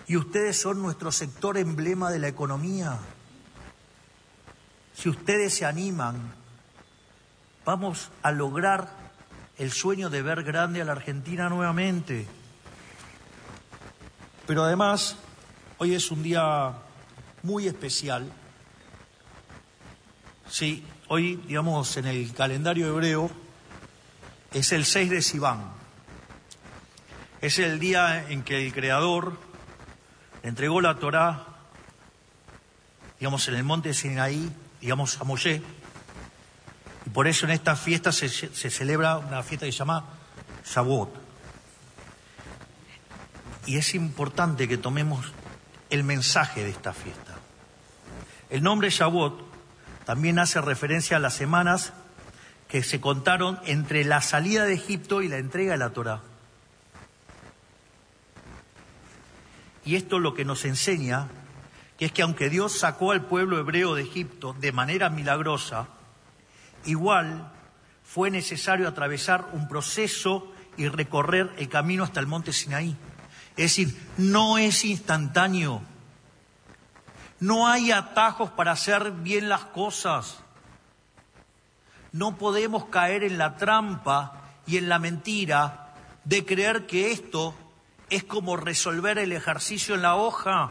Y ustedes son nuestro sector emblema de la economía. Si ustedes se animan, vamos a lograr el sueño de ver grande a la Argentina nuevamente. Pero además, hoy es un día muy especial. Sí, hoy, digamos, en el calendario hebreo es el 6 de Sivan. Es el día en que el Creador entregó la Torá, digamos, en el monte Sinaí, digamos, a Moshe. Y por eso en esta fiesta se celebra una fiesta que se llama Shavuot. Y es importante que tomemos el mensaje de esta fiesta. El nombre Shavuot también hace referencia a las semanas que se contaron entre la salida de Egipto y la entrega de la Torá. Y esto lo que nos enseña que es que aunque Dios sacó al pueblo hebreo de Egipto de manera milagrosa, igual fue necesario atravesar un proceso y recorrer el camino hasta el monte Sinaí. Es decir, no es instantáneo. No hay atajos para hacer bien las cosas. No podemos caer en la trampa y en la mentira de creer que esto es como resolver el ejercicio en la hoja.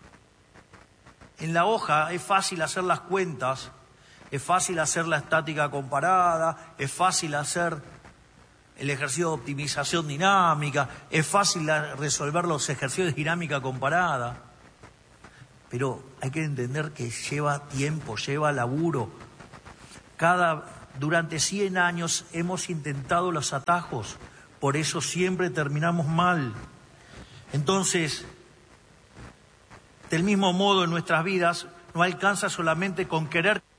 En la hoja es fácil hacer las cuentas, es fácil hacer la estática comparada, es fácil hacer el ejercicio de optimización dinámica, es fácil resolver los ejercicios de dinámica comparada. Pero hay que entender que lleva tiempo, lleva laburo. Durante 100 años hemos intentado los atajos, por eso siempre terminamos mal. Entonces, del mismo modo en nuestras vidas no alcanza solamente con querer